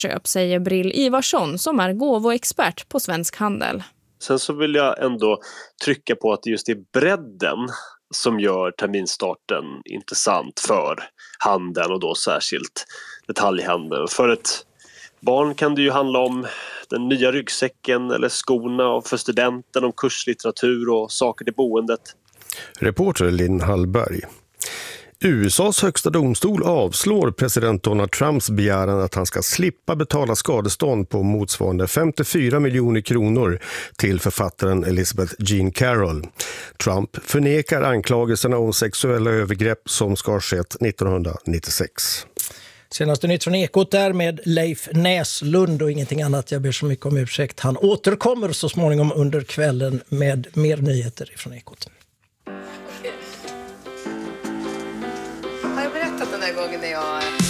köp, säger Brill Ivarsson som är gåvoexpert på Svensk Handel. Sen så vill jag ändå trycka på att just det är bredden som gör terminstarten intressant för handeln och då särskilt detaljhandeln. För ett barn kan det ju handla om den nya ryggsäcken eller skorna, och för studenten om kurslitteratur och saker till boendet. Reporter Linn Hallberg. USAs högsta domstol avslår president Donald Trumps begäran att han ska slippa betala skadestånd på motsvarande 54 miljoner kronor till författaren Elizabeth Jean Carroll. Trump förnekar anklagelserna om sexuella övergrepp som ska ha skett 1996. Senaste nytt från Ekot där med Leif Näslund och ingenting annat. Jag ber så mycket om ursäkt. Han återkommer så småningom under kvällen med mer nyheter från Ekot.